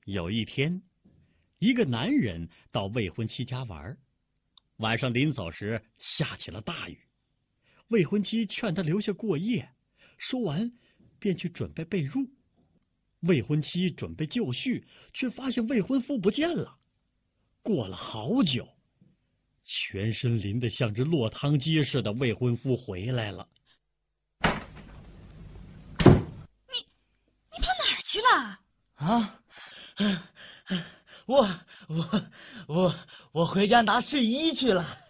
有一天，一个男人到未婚妻家玩，晚上临走时下起了大雨，未婚妻劝他留下过夜，说完便去准备被褥。未婚妻准备就绪，却发现未婚夫不见了。过了好久，全身淋得像只落汤鸡似的未婚夫回来了。 你跑哪儿去了？ 啊，我回家拿睡衣去了。